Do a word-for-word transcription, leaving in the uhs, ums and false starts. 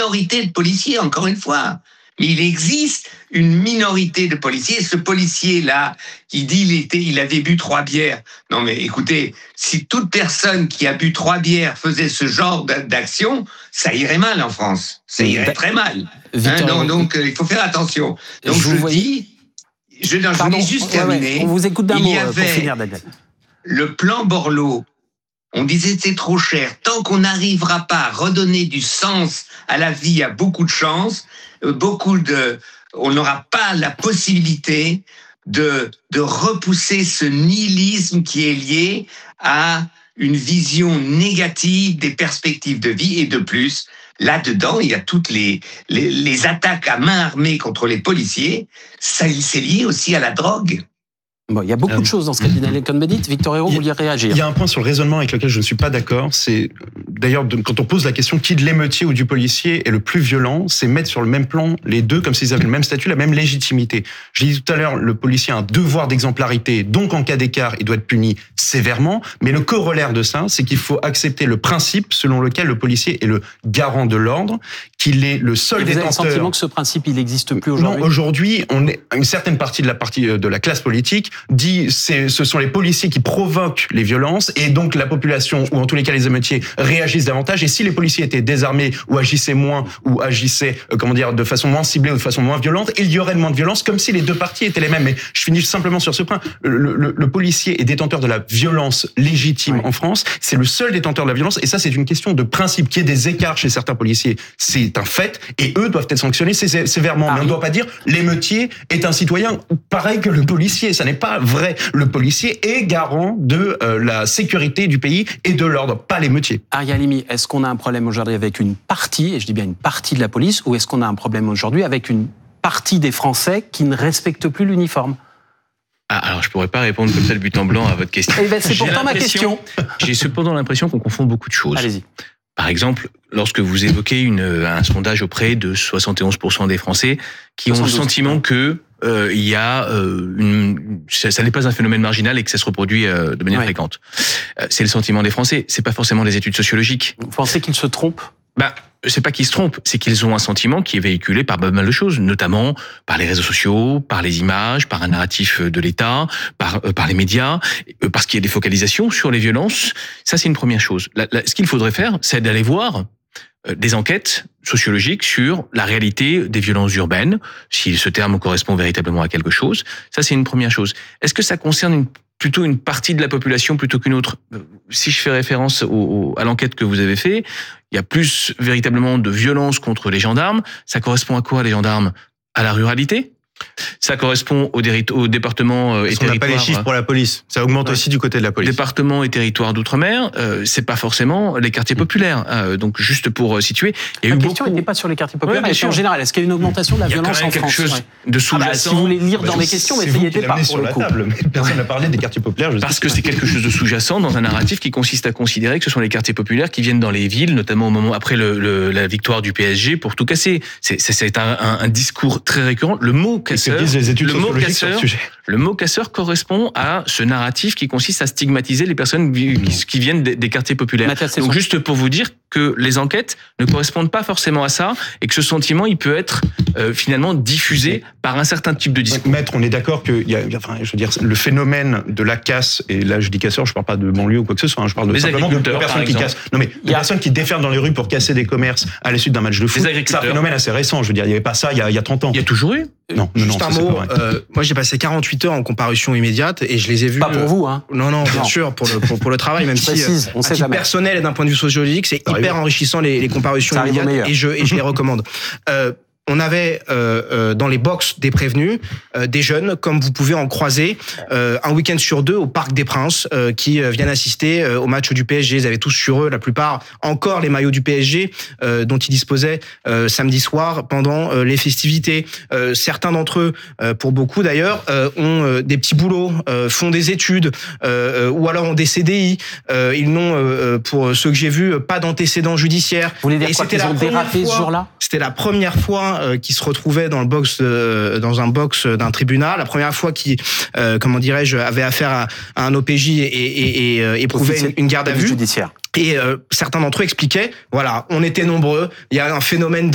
minorité de policiers, encore une fois. Mais il existe une minorité de policiers. Ce policier-là, qui dit il était, il avait bu trois bières. Non, mais écoutez, si toute personne qui a bu trois bières faisait ce genre d'action, ça irait mal en France. Ça irait très mal. Hein, non, donc, euh, il faut faire attention. Donc, je, je dis, je, non, je voulais juste terminer. Ouais, on vous écoute d'un il mot y avait pour finir, Daniel. Le plan Borloo. On disait c'est trop cher. Tant qu'on n'arrivera pas à redonner du sens à la vie, à beaucoup de chances, beaucoup de, on n'aura pas la possibilité de, de repousser ce nihilisme qui est lié à une vision négative des perspectives de vie. Et de plus, là-dedans, il y a toutes les, les, les attaques à main armée contre les policiers. Ça, c'est lié aussi à la drogue. Bon, il y a beaucoup de choses dans ce qu'a dit Daniel Cohn-Bendit. Victor Hérault, vous vouliez réagir? Il y a un point sur le raisonnement avec lequel je ne suis pas d'accord. C'est d'ailleurs quand on pose la question qui de l'émeutier ou du policier est le plus violent, c'est mettre sur le même plan les deux comme s'ils avaient le même statut, la même légitimité. Je l'ai dit tout à l'heure, le policier a un devoir d'exemplarité, donc en cas d'écart, il doit être puni sévèrement. Mais le corollaire de ça, c'est qu'il faut accepter le principe selon lequel le policier est le garant de l'ordre, qu'il est le seul détenteur. Vous avez le sentiment que ce principe, il n'existe plus aujourd'hui? Non, aujourd'hui, on est une certaine partie de la partie de la classe politique dit c'est ce sont les policiers qui provoquent les violences et donc la population ou en tous les cas les émeutiers réagissent davantage, et si les policiers étaient désarmés ou agissaient moins ou agissaient euh, comment dire de façon moins ciblée ou de façon moins violente, il y aurait moins de violence, comme si les deux parties étaient les mêmes. Mais je finis simplement sur ce point. Le, le, le policier est détenteur de la violence légitime oui. en France, c'est le seul détenteur de la violence, et ça c'est une question de principe. Qu'il y ait des écarts chez certains policiers, c'est un fait, et eux doivent être sanctionnés sévèrement. Ah, mais on ne doit pas dire l'émeutier est un citoyen pareil que le policier, ça n'est pas vrai. Le policier est garant de euh, la sécurité du pays et de l'ordre, pas l'émeutier. Arya Halimi, est-ce qu'on a un problème aujourd'hui avec une partie, et je dis bien une partie de la police, ou est-ce qu'on a un problème aujourd'hui avec une partie des Français qui ne respectent plus l'uniforme? Ah, alors je pourrais pas répondre comme ça de but en blanc à votre question. Eh ben, c'est pourtant ma question. J'ai cependant l'impression qu'on confond beaucoup de choses. Allez-y. Par exemple, lorsque vous évoquez une, un sondage auprès de soixante et onze pour cent des Français qui ont le sentiment que euh, il y a euh, une, ça, ça n'est pas un phénomène marginal et que ça se reproduit euh, de manière ouais. fréquente. Euh, c'est le sentiment des Français. C'est pas forcément des études sociologiques. Vous pensez qu'ils se trompent? Bah, c'est pas qu'ils se trompent, c'est qu'ils ont un sentiment qui est véhiculé par pas mal de choses, notamment par les réseaux sociaux, par les images, par un narratif de l'État, par euh, par les médias, euh, parce qu'il y a des focalisations sur les violences. Ça, c'est une première chose. La, la, ce qu'il faudrait faire, c'est d'aller voir euh, des enquêtes sociologiques sur la réalité des violences urbaines, si ce terme correspond véritablement à quelque chose. Ça, c'est une première chose. Est-ce que ça concerne une plutôt une partie de la population plutôt qu'une autre? Si je fais référence au, au, à l'enquête que vous avez fait, il y a plus véritablement de violence contre les gendarmes. Ça correspond à quoi, les gendarmes? À la ruralité? Ça correspond au, dé- au département euh, et territoire. On n'a pas les chiffres pour la police. Ça augmente ouais. aussi du côté de la police. Département et territoire d'outre-mer, euh, c'est pas forcément les quartiers populaires. Euh, donc juste pour situer, il y a la eu question beaucoup... n'était pas sur les quartiers populaires, ouais, mais en général. Est-ce qu'il y a une augmentation de la violence en France? Chose ouais. de sous-jacent. Ah bah, si vous voulez lire bah, dans les questions, mais ça y était pas pour le coup. Table, mais personne n'a parlé des quartiers populaires. Je Parce que c'est quelque chose de sous-jacent dans un narratif qui consiste à considérer que ce sont les quartiers populaires qui viennent dans les villes, notamment au moment après le, le, la victoire du P S G, pour tout casser. C'est, c'est, c'est un, un, un discours très récurrent. Le mot casseur, les études le mot casseur, le mot casseur correspond à ce narratif qui consiste à stigmatiser les personnes qui, qui viennent des, des quartiers populaires. Mathias, donc juste pour vous dire que les enquêtes ne correspondent pas forcément à ça et que ce sentiment il peut être euh, finalement diffusé par un certain type de discours. Maître, on est d'accord que il y a, enfin, je veux dire, le phénomène de la casse, et là je dis casseur, je parle pas de banlieue ou quoi que ce soit, hein, je parle de les simplement de personnes qui cassent. Non mais de personnes qui déferlent dans les rues pour casser des commerces à la suite d'un match de foot. C'est un phénomène assez récent. Je veux dire, il y avait pas ça il y a, il y a trente ans. Il y a toujours eu. Non, Juste non, un ça, mot. Euh, moi, j'ai passé quarante-huit heures en comparution immédiate et je les ai vus. Pas pour euh, vous, hein. Non, non, bien non. sûr, pour le pour, pour le travail, même si précise, on à sait titre jamais. personnel et d'un point de vue sociologique, c'est ça hyper arrive. enrichissant les, les comparutions immédiates et je et je les recommande. Euh, On avait euh, euh, dans les box des prévenus euh, des jeunes, comme vous pouvez en croiser euh, un week-end sur deux au Parc des Princes, euh, qui euh, viennent assister euh, au match du P S G. Ils avaient tous sur eux, la plupart, encore les maillots du P S G euh, dont ils disposaient euh, samedi soir pendant euh, les festivités. Euh, certains d'entre eux, euh, pour beaucoup d'ailleurs, euh, ont euh, des petits boulots, euh, font des études, euh, ou alors ont des C D I. Euh, ils n'ont, euh, pour ceux que j'ai vus, pas d'antécédents judiciaires. Vous voulez dire Et quoi, c'était qu'ils la ont dérapé ce jour-là? C'était la première fois euh, qu'ils se retrouvaient dans le box, euh, dans un box d'un tribunal. La première fois qu'ils, euh, comment dirais-je, avaient affaire à, à un O P J et, et, et, et éprouvaient une, une garde à vue. Judiciaire. Et euh, certains d'entre eux expliquaient, voilà, on était nombreux, il y a un phénomène de